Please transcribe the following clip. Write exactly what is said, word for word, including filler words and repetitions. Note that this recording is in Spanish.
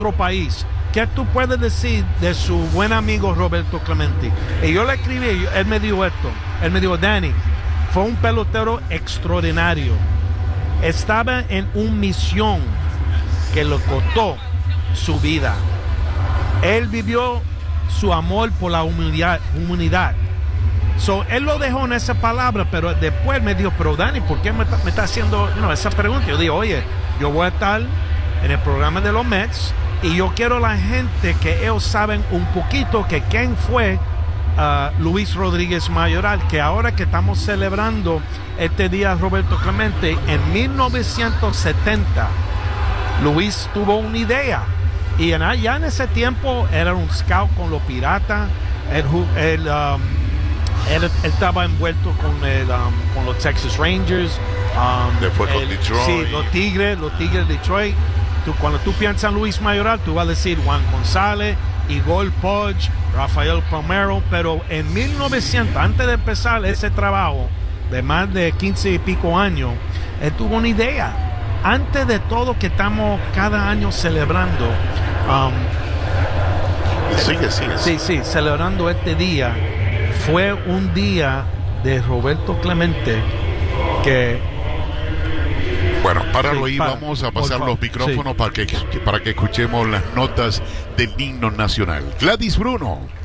otro país. ¿Qué tú puedes decir de su buen amigo Roberto Clemente? Y yo le escribí, él me dijo esto, él me dijo, Danny, fue un pelotero extraordinario. Estaba en una misión que le costó su vida. Él vivió su amor por la humanidad. humanidad. So, él lo dejó en esa palabra, pero después me dijo, pero Danny, ¿por qué me está, me está haciendo you know, esa pregunta? Yo digo, oye, yo voy a estar en el programa de los Mets y yo quiero a la gente que ellos saben un poquito que quién fue uh, Luis Rodríguez Mayoral, que ahora que estamos celebrando este día Roberto Clemente, en mil novecientos setenta, Luis tuvo una idea. Y en, ya en ese tiempo era un scout con los Piratas. Él, él, um, él, él estaba envuelto con, el, um, con los Texas Rangers. Um, Después con el, Detroit. Sí, los Tigres, los Tigres de Detroit. Tú, cuando tú piensas en Luis Mayoral, tú vas a decir Juan González, Igor Podge, Rafael Palmeiro. Pero en mil novecientos, antes de empezar ese trabajo de más de quince y pico años, él tuvo una idea. Antes de todo que estamos cada año celebrando, um, sigue, sigue. Sí, sí, celebrando este día, fue un día de Roberto Clemente que... Bueno, páralo sí, ahí, para, vamos a pasar favor, los micrófonos sí. para que, para que escuchemos las notas del himno nacional. Gladys Bruno.